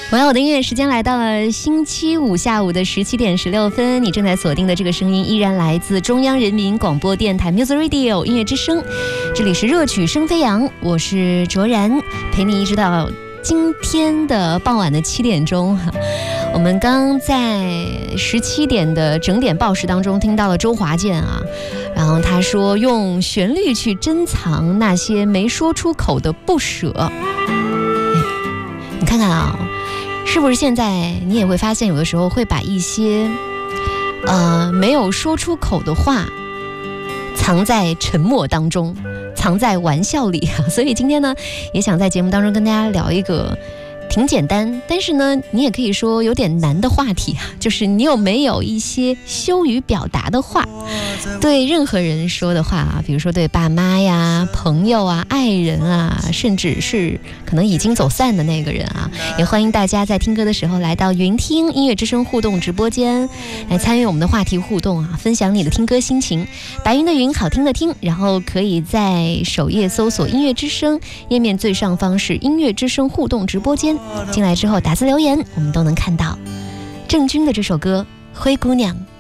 我的音乐时间来到了星期五下午的17点16分，你正在锁定的这个声音依然来自中央人民广播电台 Music Radio 音乐之声，这里是热曲声飞扬，我是卓然，陪你一直到今天的傍晚的7点钟。我们刚在17点的整点报时当中听到了周华健啊，然后他说用旋律去珍藏那些没说出口的不舍。你看看啊，是不是现在你也会发现有的时候会把一些没有说出口的话藏在沉默当中，藏在玩笑里啊。所以今天呢也想在节目当中跟大家聊一个挺简单，但是呢你也可以说有点难的话题啊，就是你有没有一些羞于表达的话，对任何人说的话啊，比如说对爸妈呀、朋友啊、爱人啊，甚至是可能已经走散的那个人啊。也欢迎大家在听歌的时候来到云听音乐之声互动直播间，来参与我们的话题互动啊，分享你的听歌心情。白云的云，好听的听，然后可以在首页搜索音乐之声，页面最上方是音乐之声互动直播间，进来之后打字留言我们都能看到。郑钧的这首歌《灰姑娘》。